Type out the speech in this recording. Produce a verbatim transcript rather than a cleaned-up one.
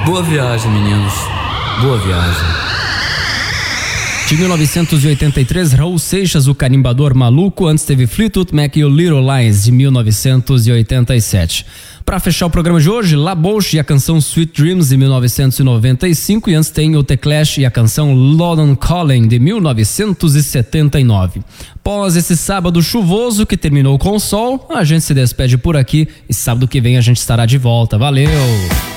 Boa viagem, meninos. Boa viagem. De mil novecentos e oitenta e três, Raul Seixas, o carimbador maluco. Antes teve Fleetwood Mac e o Little Lies, de mil novecentos e oitenta e sete. Para fechar o programa de hoje, La Bouche e a canção Sweet Dreams, de mil novecentos e noventa e cinco. E antes tem o The Clash e a canção London Calling, de mil novecentos e setenta e nove. Após esse sábado chuvoso que terminou com sol, a gente se despede por aqui e sábado que vem a gente estará de volta. Valeu!